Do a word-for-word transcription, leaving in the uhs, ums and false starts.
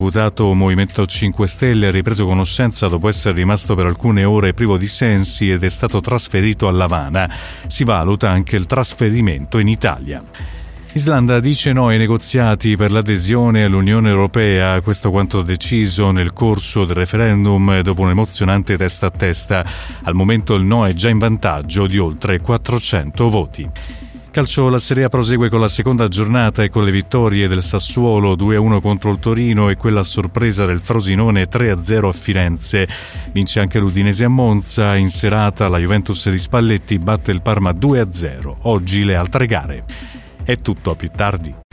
deputato Movimento cinque Stelle ha ripreso conoscenza dopo essere rimasto per alcune ore privo di sensi ed è stato trasferito a L'Avana. Si valuta anche il trasferimento in Italia. Islanda dice no ai negoziati per l'adesione all'Unione Europea, questo quanto deciso nel corso del referendum dopo un emozionante testa a testa. Al momento il no è già in vantaggio di oltre quattrocento voti. Calcio, la Serie A prosegue con la seconda giornata e con le vittorie del Sassuolo due a uno contro il Torino e quella a sorpresa del Frosinone tre a zero a Firenze. Vince anche l'Udinese a Monza, in serata la Juventus di Spalletti batte il Parma due a zero. Oggi le altre gare. È tutto, a più tardi.